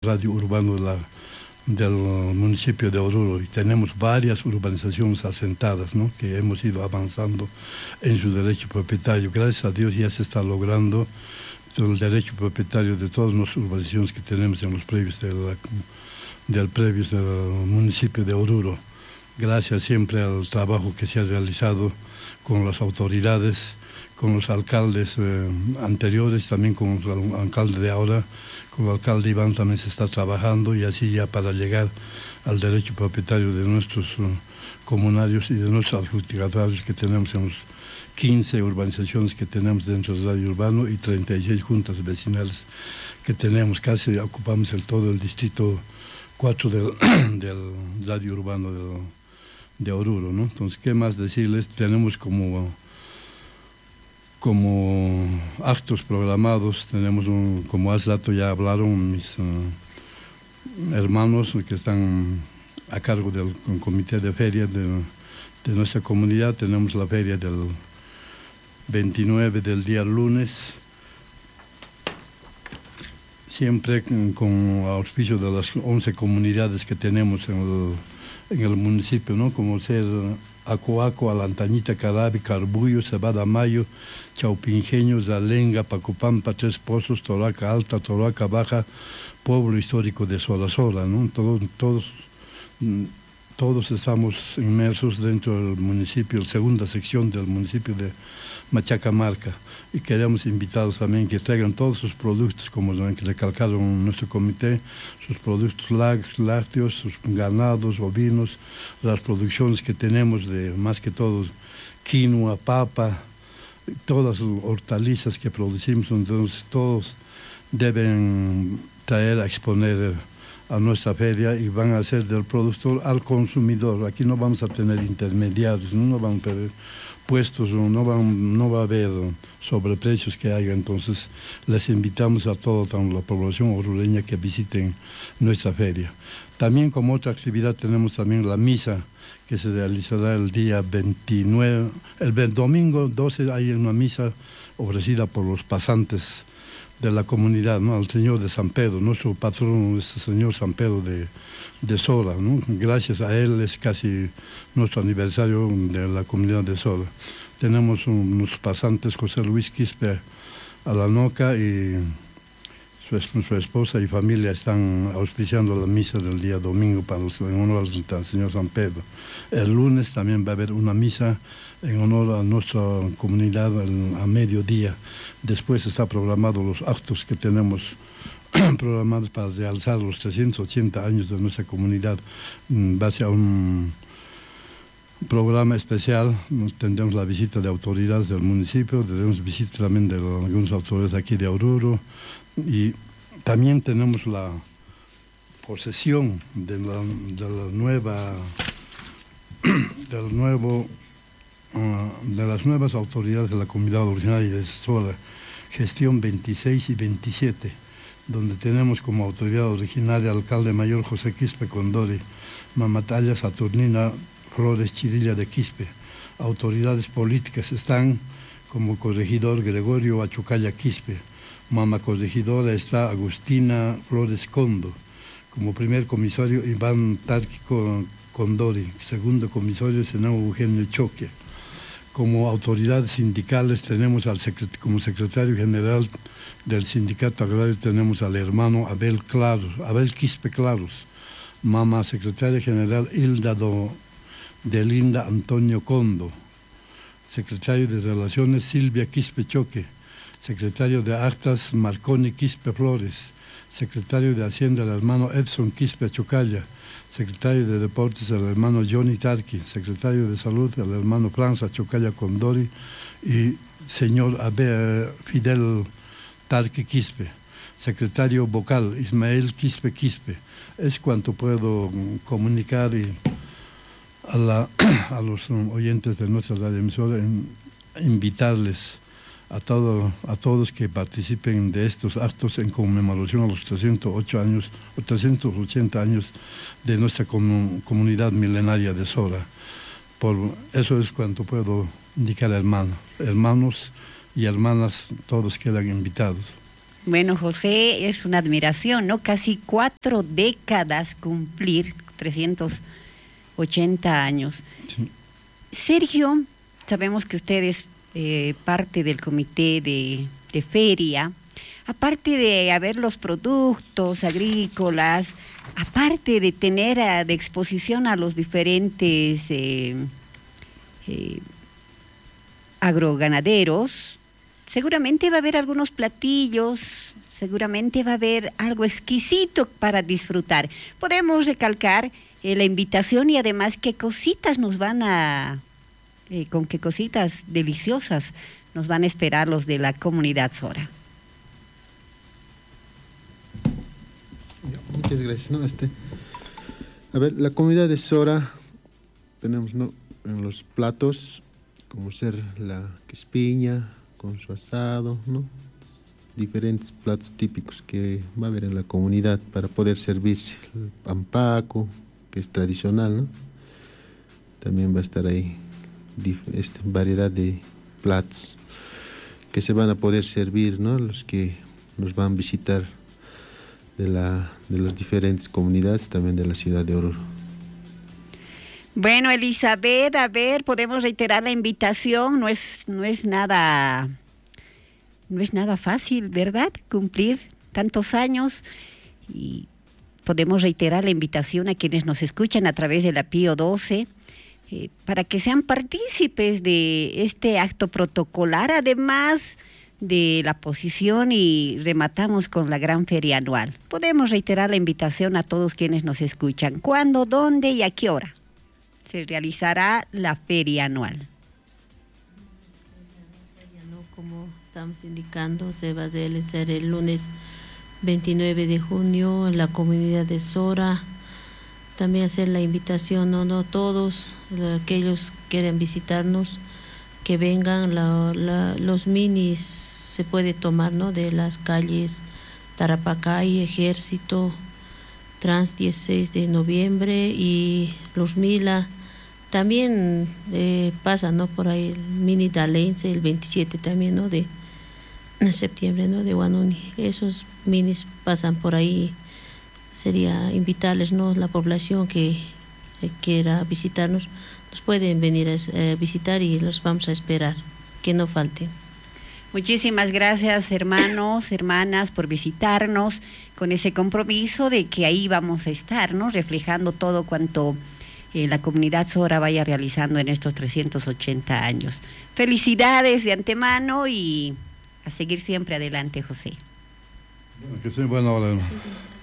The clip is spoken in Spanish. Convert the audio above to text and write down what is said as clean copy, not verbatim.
radio urbano del municipio de Oruro, y tenemos varias urbanizaciones asentadas, ¿no?, que hemos ido avanzando en su derecho propietario. Gracias a Dios ya se está logrando el derecho propietario de todas las urbanizaciones que tenemos en los predios del municipio de Oruro. Gracias siempre al trabajo que se ha realizado con las autoridades, con los alcaldes anteriores, también con el alcalde de ahora, con el alcalde Iván también se está trabajando, y así ya para llegar al derecho propietario de nuestros comunarios y de nuestros adjudicatarios que tenemos en los 15 urbanizaciones que tenemos dentro del radio urbano y 36 juntas vecinales que tenemos. Casi ocupamos todo el distrito 4 del radio urbano de Oruro, ¿no? Entonces, ¿qué más decirles? Tenemos como actos programados, tenemos como hace rato ya hablaron mis hermanos que están a cargo del comité de feria de nuestra comunidad. Tenemos la feria del 29 del día lunes, siempre con auspicio de las 11 comunidades que tenemos en el municipio, ¿no?, como ser Acoaco, Alantañita, Carabi, Carbullo, Cebada Mayo, Chaupinjeño, Zalenga, Pacupampa, Tres Pozos, Toraca Alta, Toraca Baja, pueblo histórico de Solasola, ¿no? Todos estamos inmersos dentro del municipio, la segunda sección del municipio de Machacamarca, y quedamos invitados también que traigan todos sus productos, como que recalcaron nuestro comité, sus productos lácteos, sus ganados, ovinos, las producciones que tenemos de más que todo quinoa, papa, todas las hortalizas que producimos. Entonces todos deben traer a exponer a nuestra feria y van a ser del productor al consumidor. Aquí no vamos a tener intermediarios, no van a perder puestos, no va a haber sobreprecios que haya. Entonces les invitamos a toda la población orureña que visiten nuestra feria. También como otra actividad tenemos también la misa que se realizará el día 29, el domingo 12 hay una misa ofrecida por los pasantes de la comunidad, ¿no?, al Señor de San Pedro. Nuestro patrón es el Señor San Pedro de Sola, ¿no? Gracias a él es casi nuestro aniversario de la comunidad de Sola. Tenemos unos pasantes, José Luis Quispe Alanoca y su esposa y familia están auspiciando la misa del día domingo en honor al Señor San Pedro. El lunes también va a haber una misa en honor a nuestra comunidad a mediodía. Después está programado los actos que tenemos programados para realzar los 380 años de nuestra comunidad. En base a un programa especial, tendremos la visita de autoridades del municipio, tendremos visita también de algunas autoridades aquí de Oruro, y también tenemos la posesión de las nuevas autoridades de la comunidad originaria de Sola, gestión 26 y 27, donde tenemos como autoridad originaria al alcalde mayor José Quispe Condori, Mamatalla Saturnina Flores Chirilla de Quispe. Autoridades políticas están como corregidor Gregorio Achucaya Quispe, mama corregidora está Agustina Flores Condo, como primer comisario Iván Tárquico Condori, segundo comisario senado Eugenio Choque. Como autoridades sindicales tenemos como secretario general del sindicato agrario tenemos al hermano Abel Quispe Claros, mamá secretaria general Hilda de Linda Antonio Condo, secretario de Relaciones Silvia Quispe Choque, secretario de Actas Marconi Quispe Flores, secretario de Hacienda el hermano Edson Quispe Chocalla, secretario de Deportes el hermano Johnny Tarqui, secretario de Salud el hermano Franz Chocalla Condori y señor Fidel Tarqui Quispe, secretario vocal Ismael Quispe Quispe. Es cuanto puedo comunicar y a los oyentes de nuestra radioemisora, invitarles a todos que participen de estos actos en conmemoración a los 380 años de nuestra comunidad milenaria de Sola. Por eso es cuanto puedo indicar, hermanos y hermanas, todos quedan invitados. Bueno, José, es una admiración, ¿no? Casi 4 décadas cumplir, 380 años. Sí. Sergio, sabemos que usted es parte del comité de feria. Aparte de haber los productos agrícolas, aparte de tener de exposición a los diferentes agroganaderos, seguramente va a haber algunos platillos, seguramente va a haber algo exquisito para disfrutar. Podemos recalcar la invitación y además qué cositas nos van a, con qué cositas deliciosas nos van a esperar los de la comunidad Sora. Muchas gracias, ¿no? A ver, la comunidad de Sora tenemos, ¿no?, en los platos, como ser la quespiña con su asado, ¿no? Diferentes platos típicos que va a haber en la comunidad para poder servirse. El pampaco, que es tradicional, ¿no? También va a estar ahí variedad de platos que se van a poder servir, ¿no? Los que nos van a visitar de las diferentes comunidades, también de la ciudad de Oruro. Bueno, Elizabeth, a ver, podemos reiterar la invitación, no es nada fácil, ¿verdad? Cumplir tantos años, y podemos reiterar la invitación a quienes nos escuchan a través de la Pío XII, para que sean partícipes de este acto protocolar, además de la posición, y rematamos con la gran feria anual. Podemos reiterar la invitación a todos quienes nos escuchan. ¿Cuándo, dónde y a qué hora se realizará la feria anual? Como estamos indicando, se va a realizar el lunes 29 de junio en la comunidad de Sora. También hacer la invitación, no todos aquellos que quieran visitarnos, que vengan. Los minis se puede tomar, ¿no?, de las calles Tarapacay, Ejército, Trans 16 de noviembre y Los Mila. También pasa, ¿no?, por ahí el mini Dalense el 27 también, ¿no?, de septiembre, ¿no?, de Guanuni. Esos minis pasan por ahí. Sería invitarles, ¿no?, la población que quiera visitarnos, nos pueden venir a visitar y los vamos a esperar, que no falten. Muchísimas gracias, hermanos, hermanas, por visitarnos, con ese compromiso de que ahí vamos a estar, ¿no?, reflejando todo cuanto la comunidad Sora vaya realizando en estos 380 años. Felicidades de antemano y a seguir siempre adelante, José. Que sea buena hora.